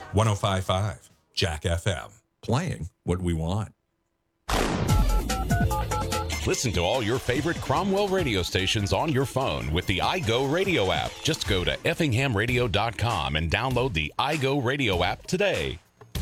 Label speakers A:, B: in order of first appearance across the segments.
A: 105.5 Jack FM. Playing what we want.
B: Listen to all your favorite Cromwell radio stations on your phone with the iGo Radio app. Just go to effinghamradio.com and download the iGo Radio app today.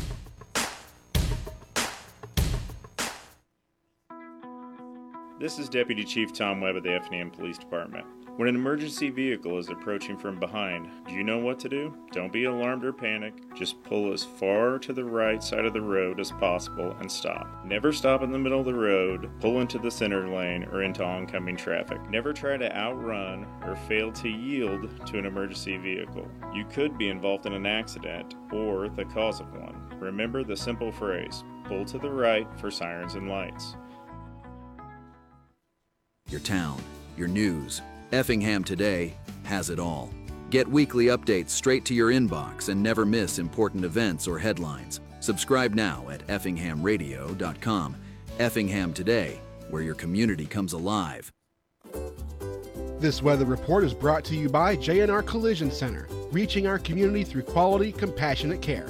C: This is Deputy Chief Tom Webb of the Effingham Police Department. When an emergency vehicle is approaching from behind, do you know what to do? Don't be alarmed or panic. Just pull as far to the right side of the road as possible and stop. Never stop in the middle of the road, pull into the center lane or into oncoming traffic. Never try to outrun or fail to yield to an emergency vehicle. You could be involved in an accident or the cause of one. Remember the simple phrase, pull to the right for sirens and lights.
D: Your town, your news. Effingham Today has it all. Get weekly updates straight to your inbox and never miss important events or headlines. Subscribe now at effinghamradio.com. Effingham Today, where your community comes alive.
E: This weather report is brought to you by J&R Collision Center, reaching our community through quality, compassionate care.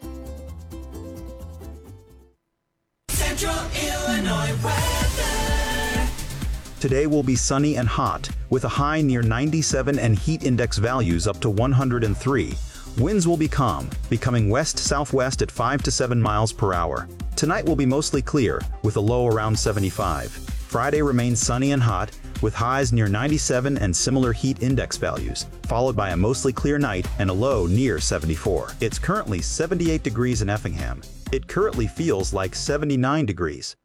F: Central Illinois weather.
G: Today will be sunny and hot, with a high near 97 and heat index values up to 103. Winds will be calm, becoming west-southwest at 5 to 7 miles per hour. Tonight will be mostly clear, with a low around 75. Friday remains sunny and hot, with highs near 97 and similar heat index values, followed by a mostly clear night and a low near 74. It's currently 78 degrees in Effingham. It currently feels like 79 degrees.